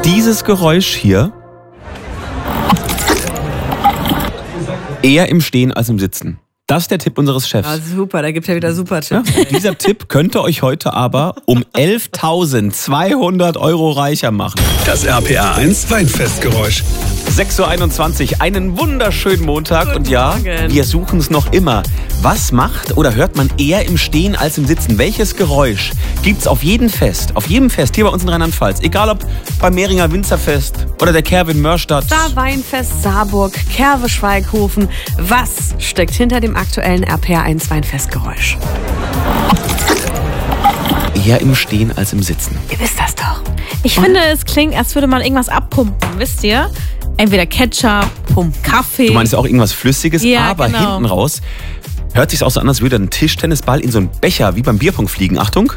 dieses Geräusch hier eher im Stehen als im Sitzen. Das ist der Tipp unseres Chefs. Ah, super, da gibt er wieder super Tipps. Ja, dieser Tipp könnte euch heute aber um 11.200 € reicher machen. Das RPA 1 Weinfestgeräusch. 6.21 Uhr, einen wunderschönen Montag. Guten und ja, Morgen. wir suchen es noch immer. Was macht oder hört man eher im Stehen als im Sitzen? Welches Geräusch gibt's auf jedem Fest hier bei uns in Rheinland-Pfalz? Egal ob beim Mehringer Winzerfest oder der Kerwe in Mörstadt. Weinfest Saarburg, Kerwe Schweighofen. Was steckt hinter dem aktuellen RPA 1 Weinfestgeräusch? Eher im Stehen als im Sitzen. Ihr wisst das doch. Ich finde, es klingt, als würde man irgendwas abpumpen, wisst ihr? Entweder Ketchup, Kaffee. Du meinst auch irgendwas Flüssiges, Ja, aber genau. hinten raus hört sich auch so an, als würde ein Tischtennisball in so einen Becher wie beim Bierpong fliegen. Achtung.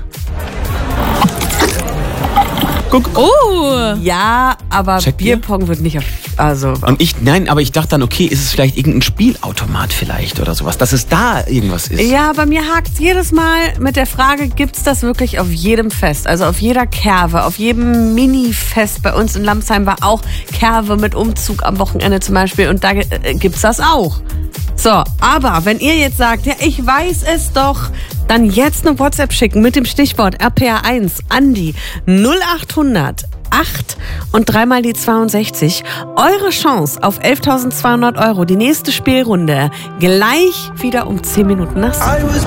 Guck. Oh! Ja, aber Checkt ihr? Bierpong wird nicht auf... Also, Und ich dachte dann, okay, ist es vielleicht irgendein Spielautomat vielleicht oder sowas, dass es da irgendwas ist. ja, bei mir hakt es jedes Mal mit der Frage, gibt's das wirklich auf jedem Fest? Also auf jeder Kerwe, auf jedem Mini-Fest. Bei uns in Lamsheim war auch Kerwe mit Umzug am Wochenende zum Beispiel. Und da gibt's das auch. So, aber wenn ihr jetzt sagt, ja, ich weiß es doch, dann jetzt eine WhatsApp schicken mit dem Stichwort RPA1 an die 0800 8 und 3 mal die 62. Eure Chance auf 11.200 €. Die nächste Spielrunde gleich wieder um 10 Minuten nach 7.